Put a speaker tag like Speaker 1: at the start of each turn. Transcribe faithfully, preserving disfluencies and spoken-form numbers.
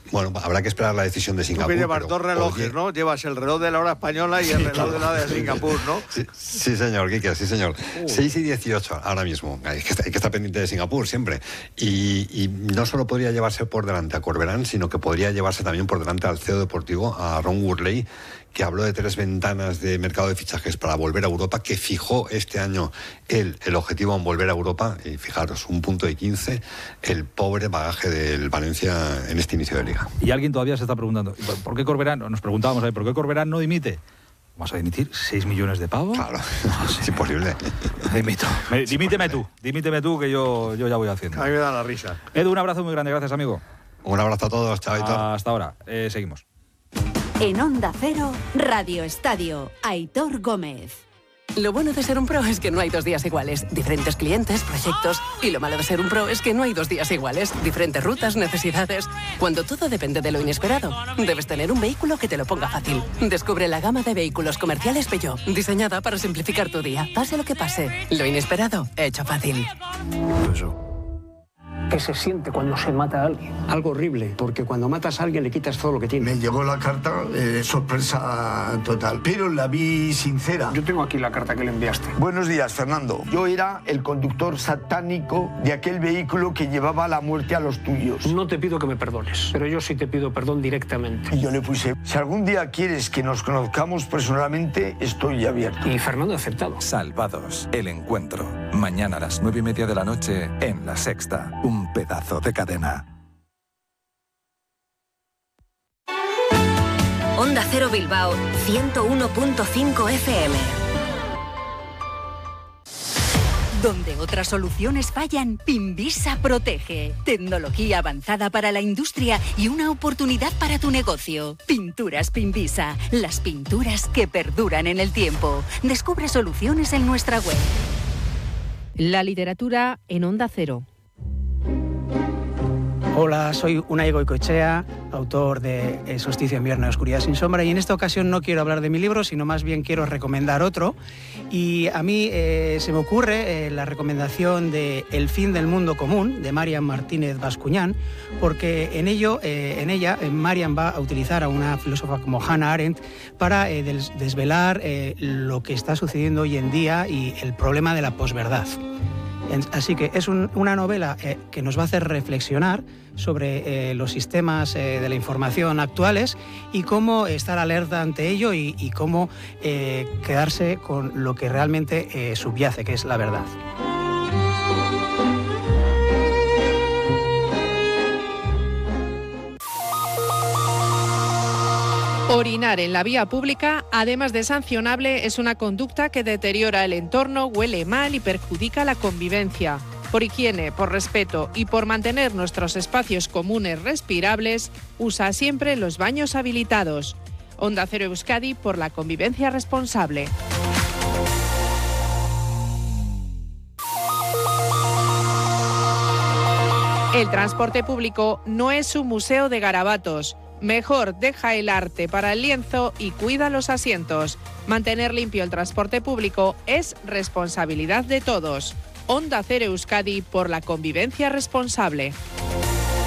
Speaker 1: Bueno, habrá que esperar la decisión de Singapur.
Speaker 2: Tú que llevas dos relojes, oye... ¿no? Llevas el reloj de la hora española y sí, el reloj claro. de la de Singapur, ¿no?
Speaker 1: Sí, sí señor, Quique, sí, señor. Uh. seis y dieciocho ahora mismo. Hay que, hay que estar pendiente de Singapur siempre. Y, y no solo podría llevarse por delante a Corberán, sino que podría llevarse también por delante al C E O deportivo, a Ron Gurley, que habló de tres ventanas de mercado de fichajes para volver a Europa, que fijó este año el, el objetivo en volver a Europa, y fijaros, un punto de quince, el pobre bagaje del Valencia en este inicio de liga.
Speaker 3: Y alguien todavía se está preguntando, ¿por qué Corberán, nos preguntábamos ahí, ¿por qué Corberán no dimite? ¿Vas a dimitir seis millones de pavos?
Speaker 1: Claro, es imposible.
Speaker 3: Dimito. Me, dimíteme tú, dimíteme tú, que yo, yo ya voy haciendo.
Speaker 2: A mí me da la risa.
Speaker 3: Edu, un abrazo muy grande, gracias, amigo.
Speaker 1: Un abrazo a todos, chao.
Speaker 3: Hasta ahora, eh, seguimos.
Speaker 4: En Onda Cero, Radio Estadio, Aitor Gómez.
Speaker 5: Lo bueno de ser un pro es que no hay dos días iguales. Diferentes clientes, proyectos. Y lo malo de ser un pro es que no hay dos días iguales. Diferentes rutas, necesidades. Cuando todo depende de lo inesperado, debes tener un vehículo que te lo ponga fácil. Descubre la gama de vehículos comerciales Peugeot, diseñada para simplificar tu día. Pase lo que pase, lo inesperado, hecho fácil.
Speaker 6: Eso. ¿Qué se siente cuando se mata a alguien? Algo horrible, porque cuando matas a alguien le quitas todo lo que tiene.
Speaker 7: Me llegó la carta, eh, sorpresa total, pero la vi sincera.
Speaker 6: Yo tengo aquí la carta que le enviaste.
Speaker 7: Buenos días, Fernando. Yo era el conductor satánico de aquel vehículo que llevaba la muerte a los tuyos.
Speaker 6: No te pido que me perdones, pero yo sí te pido perdón directamente.
Speaker 7: Y yo le puse, si algún día quieres que nos conozcamos personalmente, estoy abierto.
Speaker 6: Y Fernando ha aceptado.
Speaker 8: Salvados, el encuentro. Mañana a las nueve y media de la noche en La Sexta. Un Un pedazo de cadena.
Speaker 4: Onda Cero Bilbao, ciento uno punto cinco F M. Donde otras soluciones fallan, Pinvisa protege. Tecnología avanzada para la industria y una oportunidad para tu negocio. Pinturas Pinvisa, las pinturas que perduran en el tiempo. Descubre soluciones en nuestra web.
Speaker 9: La literatura en Onda Cero.
Speaker 10: Hola, soy Unai Goicoechea, autor de El solsticio invierno y Oscuridad sin sombra, y en esta ocasión no quiero hablar de mi libro, sino más bien quiero recomendar otro. Y a mí eh, se me ocurre eh, la recomendación de El fin del mundo común, de Marian Martínez Bascuñán, porque en, ello, eh, en ella eh, Marian va a utilizar a una filósofa como Hannah Arendt para eh, des- desvelar eh, lo que está sucediendo hoy en día y el problema de la posverdad. Así que es un, una novela eh, que nos va a hacer reflexionar sobre eh, los sistemas eh, de la información actuales y cómo estar alerta ante ello y, y cómo eh, quedarse con lo que realmente eh, subyace, que es la verdad.
Speaker 9: Orinar en la vía pública, además de sancionable, es una conducta que deteriora el entorno, huele mal y perjudica la convivencia. Por higiene, por respeto y por mantener nuestros espacios comunes respirables, usa siempre los baños habilitados. Onda Cero Euskadi por la convivencia responsable. El transporte público no es un museo de garabatos. Mejor deja el arte para el lienzo y cuida los asientos. Mantener limpio el transporte público es responsabilidad de todos. Onda Cero Euskadi por la convivencia responsable.